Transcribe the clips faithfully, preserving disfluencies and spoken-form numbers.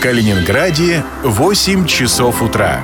Калининграде восемь часов утра.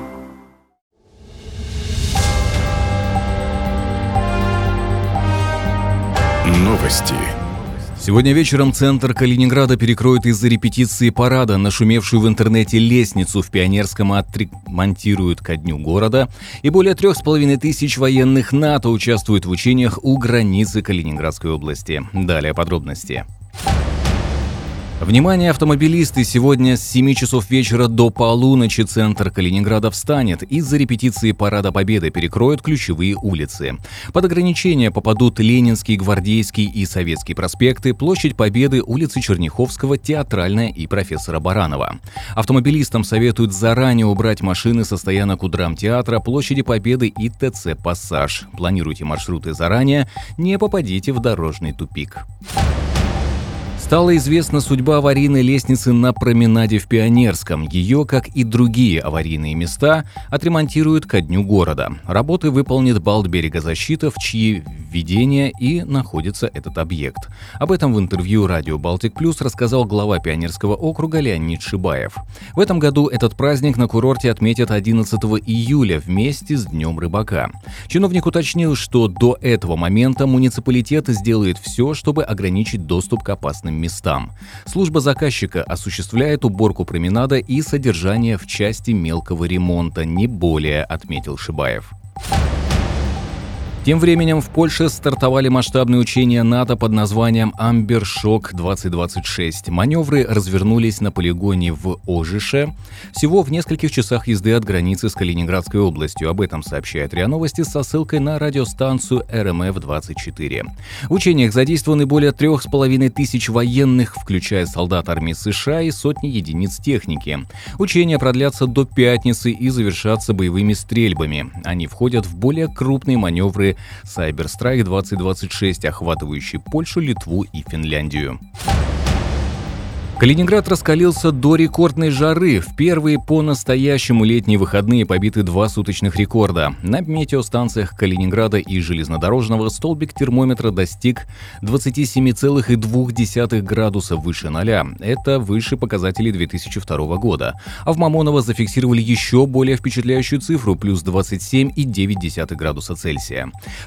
Новости. Сегодня вечером центр Калининграда перекроют из-за репетиции парада. Нашумевшую в интернете лестницу в Пионерском отремонтируют ко дню города. И более трех с половиной тысяч военных НАТО участвуют в учениях у границы Калининградской области. Далее подробности. Внимание, автомобилисты! Сегодня с семи часов вечера до полуночи центр Калининграда встанет. Из-за репетиции Парада Победы перекроют ключевые улицы. Под ограничения попадут Ленинский, Гвардейский и Советский проспекты, Площадь Победы, улицы Черняховского, Театральная и Профессора Баранова. Автомобилистам советуют заранее убрать машины со стоянок у драмтеатра, Площади Победы и ТЦ «Пассаж». Планируйте маршруты заранее, не попадите в дорожный тупик. Стала известна судьба аварийной лестницы на променаде в Пионерском. Ее, как и другие аварийные места, отремонтируют ко дню города. Работы выполнит Балтберегозащита, в чьи введения и находится этот объект. Об этом в интервью радио «Балтик Плюс» рассказал глава Пионерского округа Леонид Шибаев. В этом году этот праздник на курорте отметят одиннадцатого июля вместе с Днем рыбака. Чиновник уточнил, что до этого момента муниципалитет сделает все, чтобы ограничить доступ к опасным местам. Служба заказчика осуществляет уборку променада и содержание в части мелкого ремонта, не более, отметил Шибаев. Тем временем в Польше стартовали масштабные учения НАТО под названием «Амбершок двадцать двадцать шесть». Маневры развернулись на полигоне в Ожише, всего в нескольких часах езды от границы с Калининградской областью. Об этом сообщает РИА Новости со ссылкой на радиостанцию эр эм эф двадцать четыре. В учениях задействованы более трех с половиной тысяч военных, включая солдат армии США и сотни единиц техники. Учения продлятся до пятницы и завершатся боевыми стрельбами. Они входят в более крупные маневры «Сайберстрайк двадцать двадцать шесть», охватывающий Польшу, Литву и Финляндию. Калининград раскалился до рекордной жары. В первые по-настоящему летние выходные побиты два суточных рекорда. На метеостанциях Калининграда и железнодорожного столбик термометра достиг двадцать семь целых две десятых градуса выше ноля. Это выше показателей две тысячи второго года. А в Мамоново зафиксировали еще более впечатляющую цифру – плюс двадцать семь целых девять десятых градуса Цельсия.